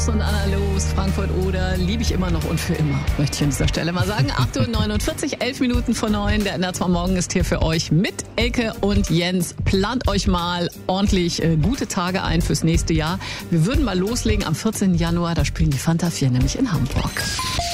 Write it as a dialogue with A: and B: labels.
A: Und Anna Los, Frankfurt oder liebe ich immer noch und für immer, möchte ich an dieser Stelle mal sagen. 8:49 Uhr, 11 Minuten vor 9. Der NDR 2 Morgen ist hier für euch mit Elke und Jens. Plant euch mal ordentlich gute Tage ein fürs nächste Jahr. Wir würden mal loslegen am 14. Januar, da spielen die Fanta 4 nämlich in Hamburg.